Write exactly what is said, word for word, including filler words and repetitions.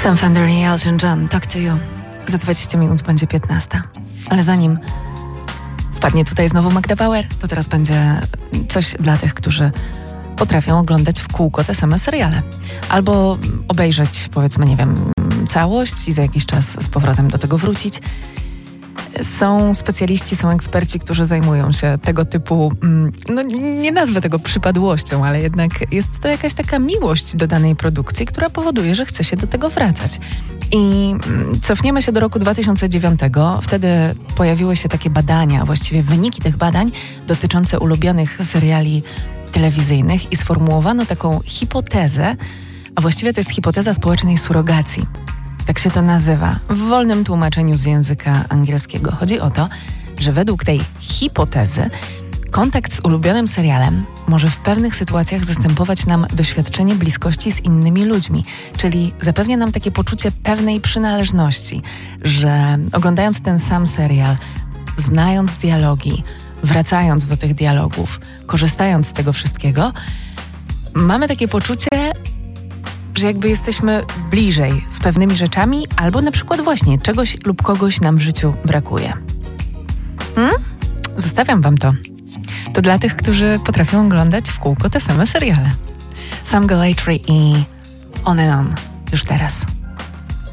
Sam Fender i Elton John, Talk to You. Za dwadzieścia minut będzie piętnasta. Ale zanim wpadnie tutaj znowu Magda Bauer, to teraz będzie coś dla tych, którzy potrafią oglądać w kółko te same seriale. Albo obejrzeć, powiedzmy, nie wiem, całość i za jakiś czas z powrotem do tego wrócić. Są specjaliści, są eksperci, którzy zajmują się tego typu, no nie nazwę tego przypadłością, ale jednak jest to jakaś taka miłość do danej produkcji, która powoduje, że chce się do tego wracać. I cofniemy się do roku dwa tysiące dziewiątego. Wtedy pojawiły się takie badania, właściwie wyniki tych badań dotyczące ulubionych seriali telewizyjnych i sformułowano taką hipotezę, a właściwie to jest hipoteza społecznej surogacji. Tak się to nazywa w wolnym tłumaczeniu z języka angielskiego. Chodzi o to, że według tej hipotezy kontakt z ulubionym serialem może w pewnych sytuacjach zastępować nam doświadczenie bliskości z innymi ludźmi, czyli zapewnia nam takie poczucie pewnej przynależności, że oglądając ten sam serial, znając dialogi, wracając do tych dialogów, korzystając z tego wszystkiego, mamy takie poczucie, że jakby jesteśmy bliżej z pewnymi rzeczami, albo na przykład właśnie czegoś lub kogoś nam w życiu brakuje. Hmm? Zostawiam wam to. To dla tych, którzy potrafią oglądać w kółko te same seriale. Sam Gellaitry i On and On. Już teraz.